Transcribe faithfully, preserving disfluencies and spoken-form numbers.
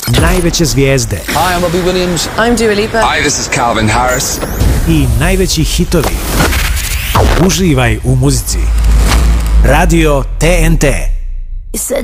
Najveće zvijezde. Hi, I'm Robbie Williams. I'm Dua Lipa. Hi, this is Calvin Harris. I najveći hitovi. Uživaj u muzici. Radio T N T. You said